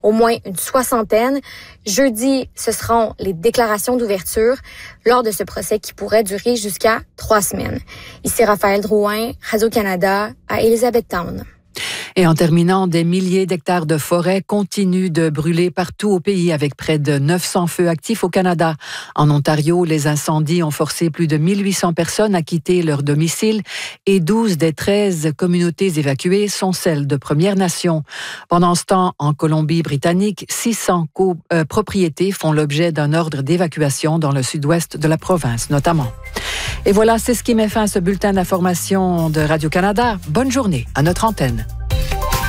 au moins une 60aine. Jeudi, ce seront les déclarations d'ouverture lors de ce procès qui pourrait durer jusqu'à 3 semaines. Ici Raphaël Drouin, Radio-Canada, à Elizabethtown. Et en terminant, des milliers d'hectares de forêt continuent de brûler partout au pays avec près de 900 feux actifs au Canada. En Ontario, les incendies ont forcé plus de 1800 personnes à quitter leur domicile et 12 des 13 communautés évacuées sont celles de Premières Nations. Pendant ce temps, en Colombie-Britannique, 600 propriétés font l'objet d'un ordre d'évacuation dans le sud-ouest de la province notamment. Et voilà, c'est ce qui met fin à ce bulletin d'information de Radio-Canada. Bonne journée à notre antenne.